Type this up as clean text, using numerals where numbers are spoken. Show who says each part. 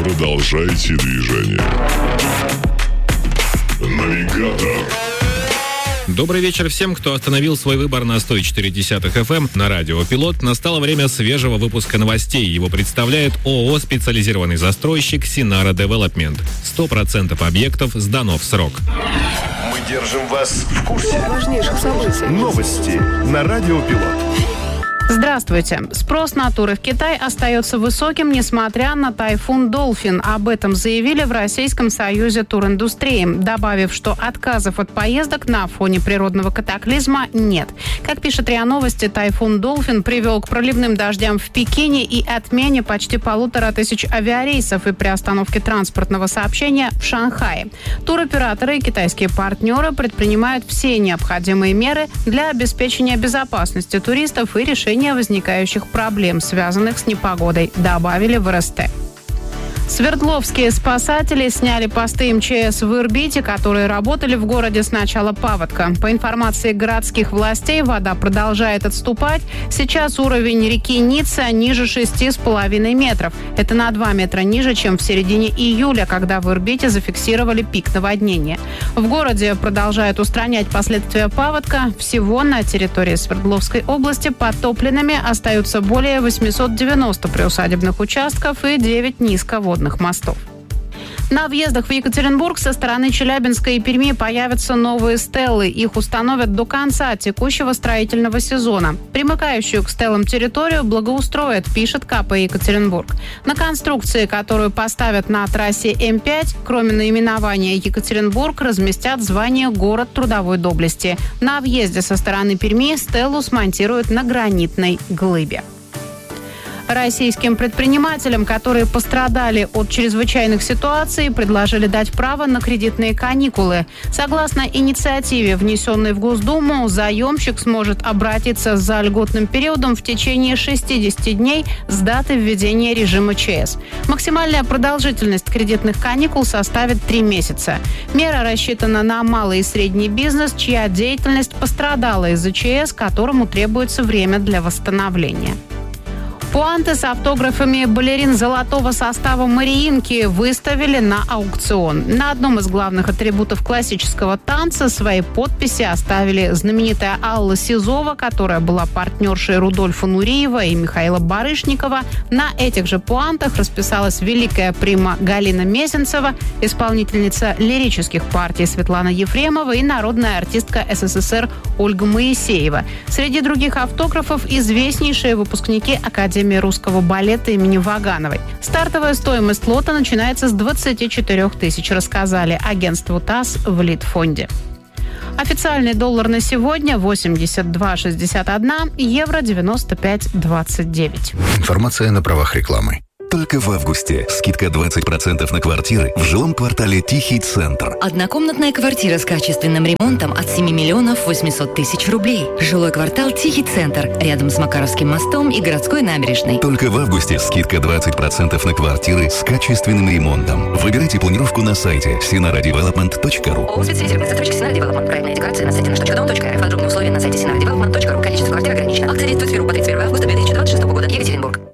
Speaker 1: Продолжайте движение. Навигатор.
Speaker 2: Добрый вечер всем, кто остановил свой выбор на 104.10 FM на радио «Пилот». Настало время свежего выпуска новостей. Его представляет ООО «Специализированный застройщик Синара Девелопмент». 100% объектов сдано в срок.
Speaker 3: Мы держим вас в курсе
Speaker 4: важнейших событий.
Speaker 3: Новости на радио «Пилот».
Speaker 4: Здравствуйте. Спрос на туры в Китай остается высоким, несмотря на тайфун «Долфин». Об этом заявили в Российском союзе туриндустрии, добавив, что отказов от поездок на фоне природного катаклизма нет. Как пишет РИА Новости, тайфун «Долфин» привел к проливным дождям в Пекине и отмене почти 1500 авиарейсов и приостановке транспортного сообщения в Шанхае. Туроператоры и китайские партнеры предпринимают все необходимые меры для обеспечения безопасности туристов и решения возникающих проблем, связанных с непогодой, добавили в РСТ. Свердловские спасатели сняли посты МЧС в Ирбите, которые работали в городе с начала паводка. По информации городских властей, вода продолжает отступать. Сейчас уровень реки Ницца ниже 6,5 метров. Это на 2 метра ниже, чем в середине июля, когда в Ирбите зафиксировали пик наводнения. В городе продолжают устранять последствия паводка. Всего на территории Свердловской области подтопленными остаются более 890 приусадебных участков и 9 низководных мостов. На въездах в Екатеринбург со стороны Челябинска и Перми появятся новые стеллы. Их установят до конца текущего строительного сезона. Примыкающую к стеллам территорию благоустроят, пишет КП Екатеринбург. На конструкции, которую поставят на трассе М5, кроме наименования Екатеринбург, разместят звание «Город трудовой доблести». На въезде со стороны Перми стеллу смонтируют на гранитной глыбе. Российским предпринимателям, которые пострадали от чрезвычайных ситуаций, предложили дать право на кредитные каникулы. Согласно инициативе, внесенной в Госдуму, заемщик сможет обратиться за льготным периодом в течение 60 дней с даты введения режима ЧС. Максимальная продолжительность кредитных каникул составит 3 месяца. Мера рассчитана на малый и средний бизнес, чья деятельность пострадала из-за ЧС, которому требуется время для восстановления. Пуанты с автографами балерин золотого состава «Мариинки» выставили на аукцион. На одном из главных атрибутов классического танца свои подписи оставили знаменитая Алла Сизова, которая была партнершей Рудольфа Нуриева и Михаила Барышникова. На этих же пуантах расписалась великая прима Галина Мезенцева, исполнительница лирических партий Светлана Ефремова и народная артистка СССР Ольга Моисеева. Среди других автографов известнейшие выпускники Академии русского балета имени Вагановой. Стартовая стоимость лота начинается с 24 тысяч, рассказали агентству ТАСС в Литфонде. Официальный доллар на сегодня 82,61, евро 95,29.
Speaker 5: Информация на правах рекламы. Только в августе скидка 20% на квартиры в жилом квартале «Тихий центр».
Speaker 6: Однокомнатная квартира с качественным ремонтом от 7 миллионов 800 тысяч рублей. Жилой квартал «Тихий центр» рядом с Макаровским мостом и городской набережной.
Speaker 5: Только в августе скидка 20% на квартиры с качественным ремонтом. Выбирайте планировку на сайте sinaradevelopment.ru.
Speaker 6: ООО «Специализированный застройщик Синара Девелопмент». Проектная декларация на сайте nаш.дом.рф. Подробные условия на сайте sinaradevelopment.ru. Количество квартир ограничено. Акция действует в сферу по 31 августа 2026 года. Екатеринбург.